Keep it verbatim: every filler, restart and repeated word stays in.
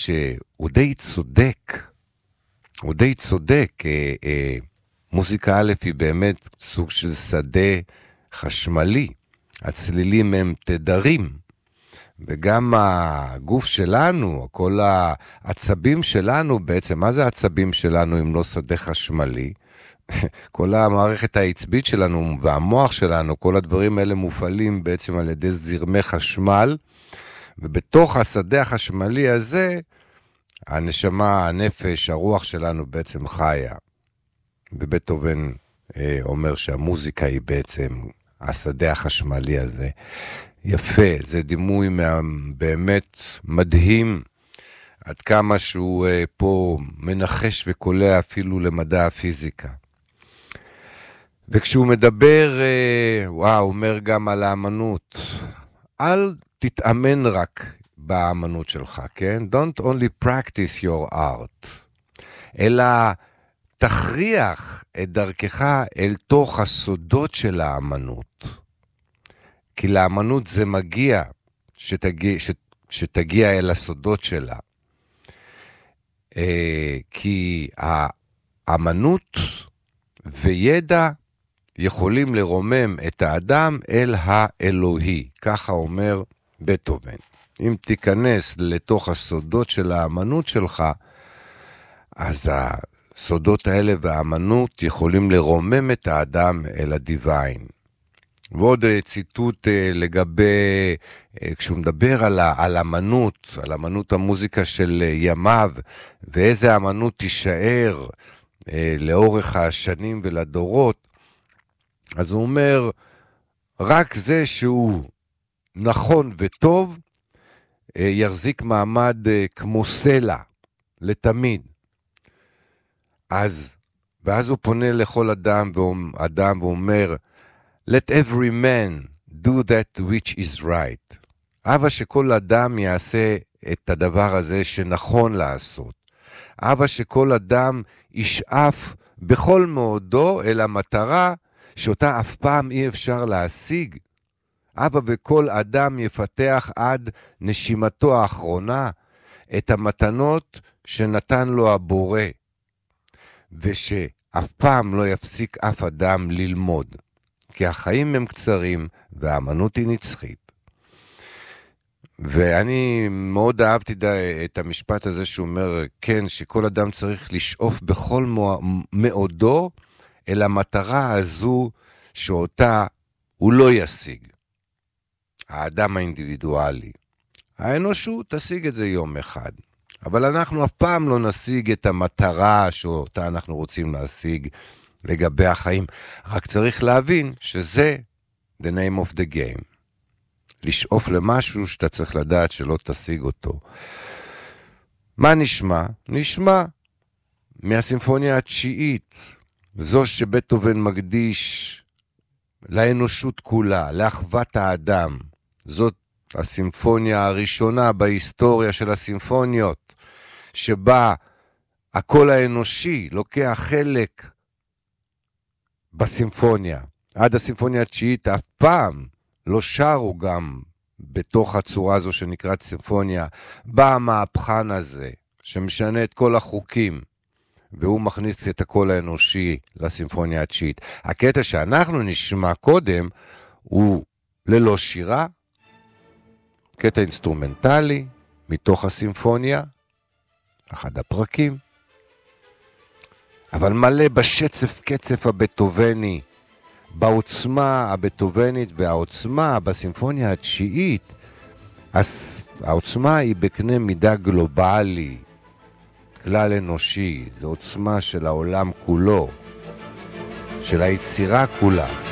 שהוא די צודק, הוא די צודק, אה, אה, מוזיקה א' היא באמת סוג של שדה חשמלי, הצלילים הם תדרים, וגם הגוף שלנו, כל העצבים שלנו בעצם, מה זה העצבים שלנו אם לא שדה חשמלי? כל המערכת העצבית שלנו והמוח שלנו, כל הדברים האלה מופעלים בעצם על ידי זרמי חשמל, ובתוך השדה החשמלי הזה, הנשמה, הנפש, הרוח שלנו בעצם חיה. ובטהובן אה, אומר שהמוזיקה היא בעצם השדה החשמלי הזה. יפה, זה דימוי מה, באמת מדהים, עד כמה שהוא אה, פה מנחש וקולע אפילו למדע הפיזיקה. וכשהוא מדבר, אה, וואו, הוא אומר גם על האמנות. אל תתאמן רק באמנות שלך, כן? Don't only practice your art, אלא תכריח את דרכך אל תוך הסודות של האמנות. כי לאמנות זה מגיע שתגיע, שתגיע אל הסודות שלה. כי האמנות וידע יכולים לרומם את האדם אל האלוהי. ככה אומר בטהובן. אם תיכנס לתוך הסודות של האמנות שלך, אז הסודות האלה והאמנות יכולים לרומם את האדם אל הדיוויין. ועוד ציטוט לגבי, כשהוא מדבר על, על אמנות, על אמנות המוזיקה של ימיו, ואיזה אמנות תישאר לאורך השנים ולדורות, אז הוא אומר, רק זה שהוא נכון וטוב, יחזיק מעמד כמו סלע, לתמיד. אז, ואז הוא פונה לכל אדם, אדם ואומר, let every man do that which is right. אהבה שכל אדם יעשה את הדבר הזה שנכון לעשות. אהבה שכל אדם ישאף בכל מאודו אל המטרה שאותה אף פעם אי אפשר להשיג. אבא וכל אדם יפתח עד נשימתו האחרונה את המתנות שנתן לו הבורא, ושאף פעם לא יפסיק אף אדם ללמוד, כי החיים הם קצרים והאמנות היא נצחית. ואני מאוד אהבתי את המשפט הזה שהוא אומר, כן, שכל אדם צריך לשאוף בכל מאודו אל המטרה הזו שאותה הוא לא ישיג. האדם האינדיבידואלי. האנושות תשיג את זה יום אחד. אבל אנחנו אף פעם לא נשיג את המטרה שאותה אנחנו רוצים להשיג לגבי החיים. רק צריך להבין שזה the name of the game. לשאוף למשהו שאתה צריך לדעת שלא תשיג אותו. מה נשמע? נשמע מהסימפוניה התשיעית. זו שבטהובן מקדיש לאנושות כולה, לאחוות האדם. זאת הסימפוניה הראשונה בהיסטוריה של הסימפוניות, שבה הקול האנושי לוקח חלק בסימפוניה. עד הסימפוניה התשיעית אף פעם לא שרו גם בתוך הצורה הזו שנקראת סימפוניה. בא המהפכן הזה שמשנה את כל החוקים, והוא מכניס את הקול האנושי לסימפוניה התשיעית. הקטע שאנחנו נשמע קודם הוא ללא שירה, קטע אינסטרומנטלי מתוך הסימפוניה, אחד הפרקים, אבל מלא בשצף קצף הבטהובני, בעוצמה הבטהובנית, והעוצמה בסימפוניה התשיעית, העוצמה היא בקנה מידה גלובלי, כלל אנושי, זו עוצמה של העולם כולו, של היצירה כולה.